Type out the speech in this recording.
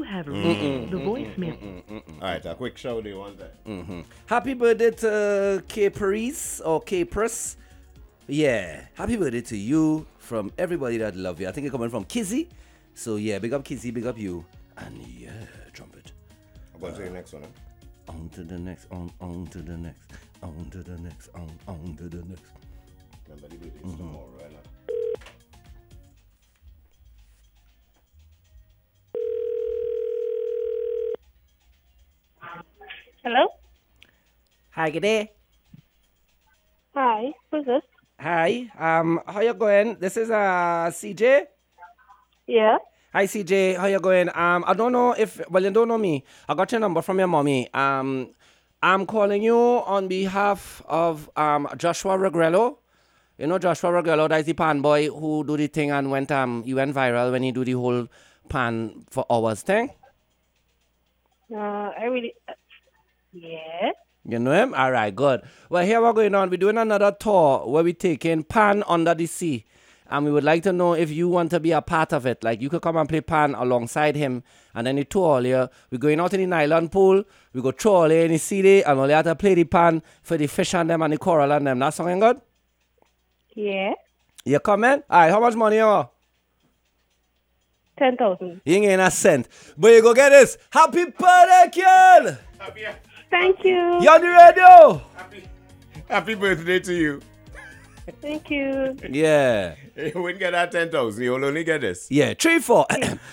have reached the voicemail. All right, a quick show. Do you want that? Happy birthday to K. Paris or K. Press. Yeah, happy birthday to you from everybody that love you. I think you're coming from Kizzy. So yeah, big up Kizzy, big up you. And yeah, trumpet. I'm going to the next one. Huh? On to the next, on to the next, on to the next, on to the next. Remember the birthday is tomorrow, right? Hello? Hi, good day. Hi, who's this? Hi, how you going? This is CJ. Yeah? Hi CJ, how you going? I don't know if you don't know me. I got your number from your mommy. I'm calling you on behalf of Joshua Regrello. You know Joshua Regrello, that's the pan boy who do the thing and he went viral when he do the whole pan for hours thing. Yeah? You know him? All right, good. Well, here we're going on. We're doing another tour where we're taking Pan under the sea. And we would like to know if you want to be a part of it. Like, you could come and play Pan alongside him. And then the tour here, we're going out in the nylon pool. We go throw all in the sea and only have to play the Pan for the fish and them and the coral and them. That sounding good? Yeah? You coming? All right, how much money you want? 10,000. You ain't getting a cent. But you go get this. Happy birthday, kid! Thank you. You on the radio? Happy birthday to you. Thank you. Yeah. You wouldn't get that 10,000. You'll only get this. Yeah, 3-4.